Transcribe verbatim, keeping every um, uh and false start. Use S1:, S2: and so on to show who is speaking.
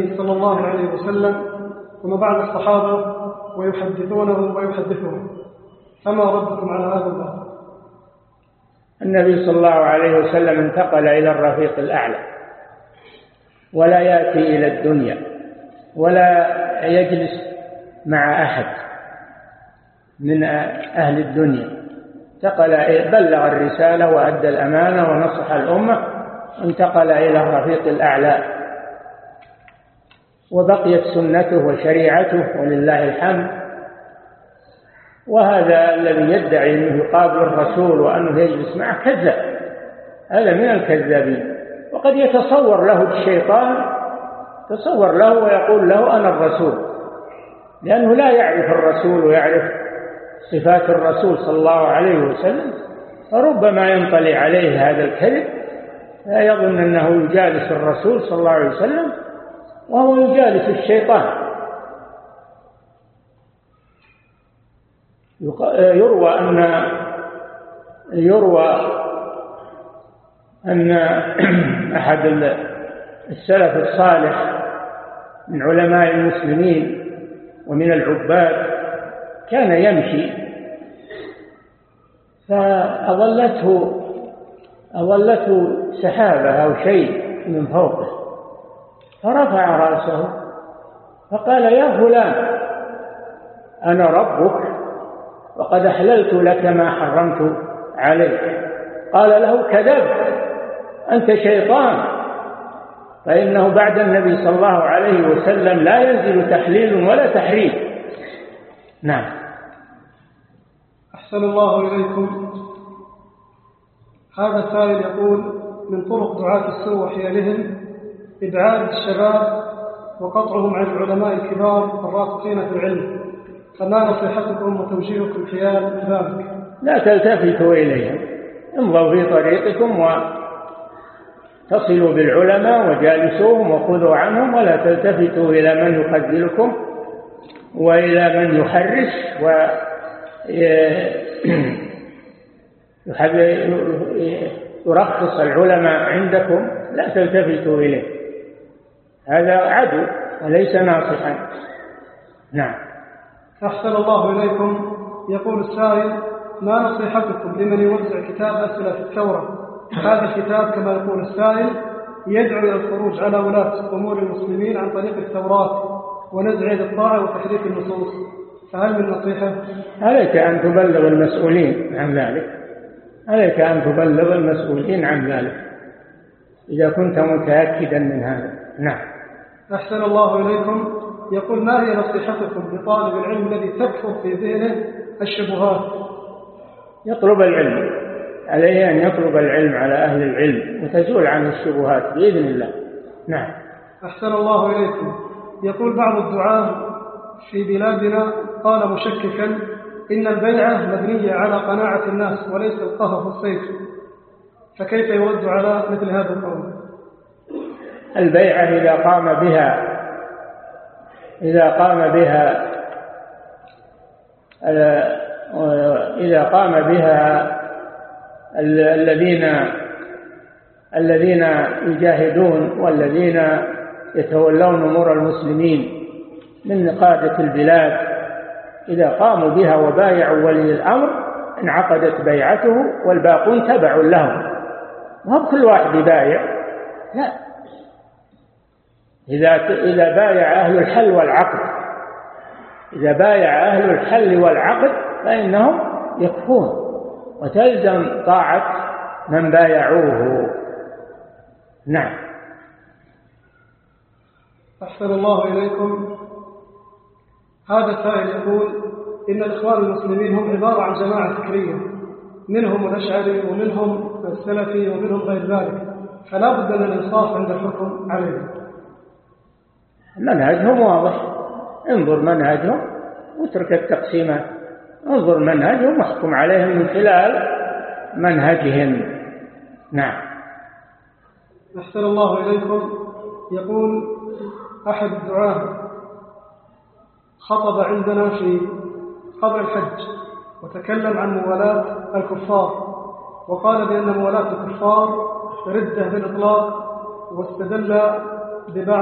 S1: صلى الله عليه وسلم وما بعد الصحابة ويحدثونه ويحدثهم، فما ردكم على هذا الباب؟
S2: النبي صلى الله عليه وسلم انتقل إلى الرفيق الأعلى، ولا يأتي إلى الدنيا ولا يجلس مع أحد من أهل الدنيا، انتقل بلغ الرسالة وأدى الأمانة ونصح الأمة، انتقل إلى الرفيق الأعلى وبقيت سنته وشريعته ولله الحمد. وهذا الذي يدعي أنه يقابل الرسول وأنه يجلس معه كذاب، هذا من الكذابين. وقد يتصور له الشيطان، تصور له ويقول له أنا الرسول، لأنه لا يعرف الرسول ويعرف صفات الرسول صلى الله عليه وسلم، فربما ينطلي عليه هذا الكذب لا يظن أنه يجالس الرسول صلى الله عليه وسلم وهو يجالس الشيطان. يروى أن يروى أن أحد السلف الصالح من علماء المسلمين ومن العباد كان يمشي فأظلته أظلته سحابة أو شيء من فوقه، فرفع رأسه فقال يا فلان أنا ربك وقد أحللت لك ما حرمت عليك. قال له كذبت، أنت شيطان، فإنه بعد النبي صلى الله عليه وسلم لا ينزل تحليل ولا تحريم. نعم.
S1: أحسن الله إليكم. هذا سائل يقول من طرق دعاة السوء وحيلهم إبعاد الشباب وقطعهم عن العلماء الكبار الراسخين في العلم، فما نصيحتكم وتوجيهكم حيال ذلك؟
S2: لا تلتفتوا إليهم، امضوا في طريقكم وتصلوا بالعلماء وجالسوهم وخذوا عنهم، ولا تلتفتوا إلى من يخذلكم وإلى من يحرش ويرخص العلماء عندكم، لا تلتفتوا إليه، هذا عدو وليس ناصحا. نعم.
S1: أحسن الله إليكم. يقول السائل ما نصيحتكم لمن يوزع كتاب أسئلة في الثورة؟ هذا الكتاب كما يقول السائل يدعو إلى الخروج على ولاة أمور المسلمين عن طريق الثورات ونزع للطاعة وتحريف النصوص، فهل من نصيحة؟
S2: عليك أن تبلغ المسؤولين عن ذلك، عليك أن تبلغ المسؤولين عن ذلك إذا كنت متأكدا من هذا. نعم.
S1: أحسن الله إليكم. يقول ما هي نصيحتكم لطالب العلم الذي تكثر في ذهنه الشبهات؟
S2: يطلب العلم، عليه أن يطلب العلم على أهل العلم وتزول عنه الشبهات بإذن الله. نعم.
S1: أحسن الله إليكم. يقول بعض الدعاة في بلادنا قال مشككا إن البيعة مبنية على قناعة الناس وليس القهر والسيف، فكيف يرد على مثل هذا القول؟
S2: البيعة إذا قام بها إذا قام بها إذا قام بها الذين الذين يجاهدون والذين يتولون أمور المسلمين من قادة البلاد، إذا قاموا بها وبايعوا ولي الأمر انعقدت بيعته والباقون تبع لهم، وهم كل واحد يبايع، لا، إذا إذا بايع أهل الحل والعقد إذا بايع أهل الحل والعقد فإنهم يكفون وتلزم طاعة من بايعوه. نعم.
S1: أحسن الله إليكم. هذا السائل يقول إن الإخوان المسلمين هم عبارة عن جماعة فكرية، منهم الأشعري ومنهم السلفي ومنهم غير ذلك، فلا بد من الإنصاف عند الحكم عليهم.
S2: منهجهم واضح، انظر منهجهم واترك التقسيمات، انظر منهجهم واحكم عليهم من خلال منهجهم. نعم.
S1: أحسن الله إليكم. يقول أحد الدعاة خطب عندنا في قبل الحج وتكلم عن موالاة الكفار، وقال بأن موالاة الكفار ردة بالإطلاق، واستدل ببعض